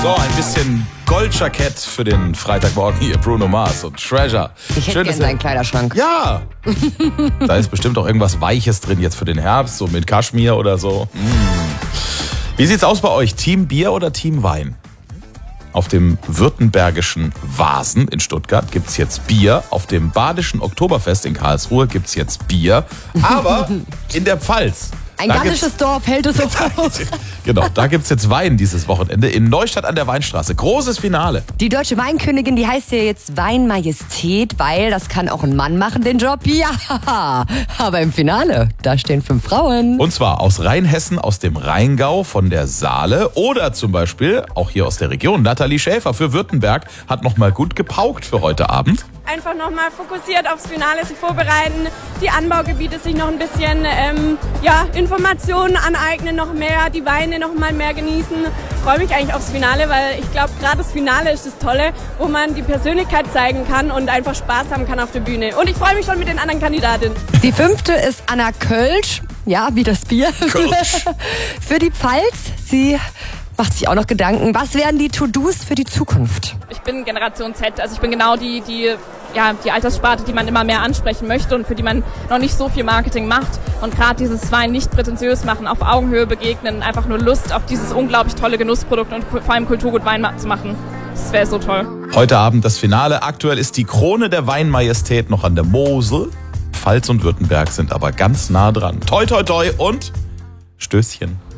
So, ein bisschen Goldjackett für den Freitagmorgen hier. Bruno Mars und Treasure. Ich hätte gerne seinen Kleiderschrank. Ja. Da ist bestimmt auch irgendwas Weiches drin jetzt für den Herbst, so mit Kaschmir oder so. Wie sieht's aus bei euch? Team Bier oder Team Wein? Auf dem württembergischen Vasen in Stuttgart gibt's jetzt Bier. Auf dem badischen Oktoberfest in Karlsruhe gibt's jetzt Bier. Aber in der Pfalz. Ein gallisches Dorf hält es auf. Genau, da gibt's jetzt Wein dieses Wochenende in Neustadt an der Weinstraße. Großes Finale. Die deutsche Weinkönigin, die heißt ja jetzt Weinmajestät, weil das kann auch ein Mann machen, den Job. Ja, aber im Finale, da stehen 5 Frauen. Und zwar aus Rheinhessen, aus dem Rheingau, von der Saale oder zum Beispiel auch hier aus der Region. Nathalie Schäfer für Württemberg hat nochmal gut gepaukt für heute Abend. Einfach nochmal fokussiert aufs Finale sich vorbereiten, die Anbaugebiete sich noch ein bisschen Informationen aneignen, noch mehr, die Weine noch mal mehr genießen. Ich freue mich eigentlich aufs Finale, weil ich glaube, gerade das Finale ist das Tolle, wo man die Persönlichkeit zeigen kann und einfach Spaß haben kann auf der Bühne. Und ich freue mich schon mit den anderen Kandidatinnen. Die 5. ist Anna Kölsch, ja, wie das Bier. Kölsch. Für die Pfalz, sie macht sich auch noch Gedanken, was wären die To-Dos für die Zukunft? Ich bin Generation Z, also ich bin genau die Alterssparte, die man immer mehr ansprechen möchte und für die man noch nicht so viel Marketing macht. Und gerade dieses Wein nicht prätentiös machen, auf Augenhöhe begegnen, einfach nur Lust auf dieses unglaublich tolle Genussprodukt und vor allem Kulturgut Wein zu machen. Das wäre so toll. Heute Abend das Finale. Aktuell ist die Krone der Weinmajestät noch an der Mosel. Pfalz und Württemberg sind aber ganz nah dran. Toi, toi, toi und Stößchen.